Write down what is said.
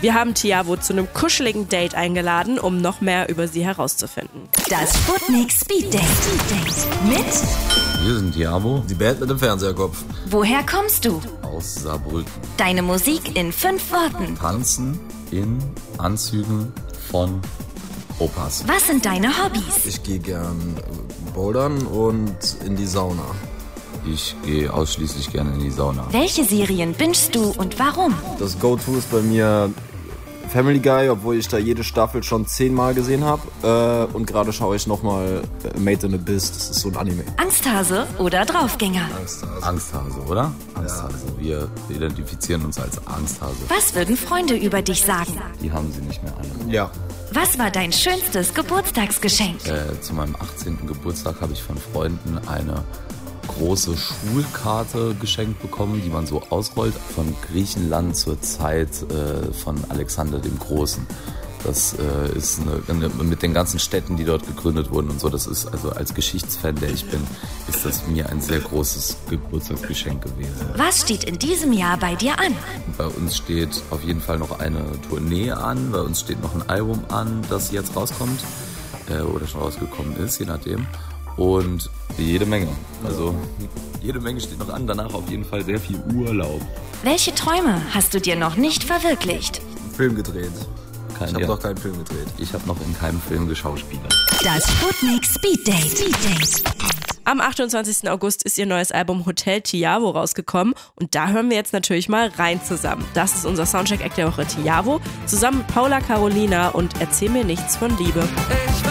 Wir haben Tiavo zu einem kuscheligen Date eingeladen, um noch mehr über sie herauszufinden. Das Sputnik Speed Date. Mit? Wir sind Tiavo, die Band mit dem Fernseherkopf. Woher kommst du? Aus Saarbrücken. Deine Musik in 5 Worten. Tanzen in Anzügen von Opas. Was sind deine Hobbys? Ich gehe gern bouldern und in die Sauna. Ich gehe ausschließlich gerne in die Sauna. Welche Serien bingst du und warum? Das Go-To ist bei mir Family Guy, obwohl ich da jede Staffel schon 10-mal gesehen habe. Und gerade schaue ich nochmal Made in Abyss, das ist so ein Anime. Angsthase oder Draufgänger? Angsthase, oder? Angsthase. Wir identifizieren uns als Angsthase. Was würden Freunde über dich sagen? Die haben sie nicht mehr alle. Ja. Was war dein schönstes Geburtstagsgeschenk? Zu meinem 18. Geburtstag habe ich von Freunden eine große Schulkarte geschenkt bekommen, die man so ausrollt, von Griechenland zur Zeit von Alexander dem Großen. Das ist mit den ganzen Städten, die dort gegründet wurden und so, das ist also als Geschichtsfan, der ich bin, ist das mir ein sehr großes Geburtstagsgeschenk gewesen. Was steht in diesem Jahr bei dir an? Bei uns steht auf jeden Fall noch eine Tournee an, bei uns steht noch ein Album an, das jetzt rauskommt oder schon rausgekommen ist, je nachdem. Und jede Menge. Also jede Menge steht noch an. Danach auf jeden Fall sehr viel Urlaub. Welche Träume hast du dir noch nicht verwirklicht? Einen Film gedreht. Ich habe noch keinen Film gedreht. Ich habe noch in keinem Film geschauspielert. Das Sputnik Speed Date. Am 28. August ist ihr neues Album Hotel Tiavo rausgekommen und da hören wir jetzt natürlich mal rein zusammen. Das ist unser Soundcheck-Act der Woche Tiavo, zusammen mit Paula Carolina und Erzähl mir nichts von Liebe.